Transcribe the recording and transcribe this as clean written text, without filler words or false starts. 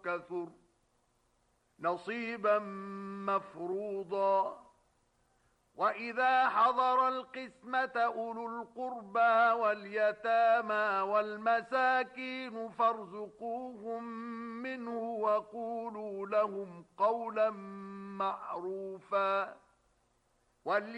كثر نصيبا مفروضا وإذا حضر القسمة أولو القربى واليتامى والمساكين فارزقوهم منه وقولوا لهم قولا معروفا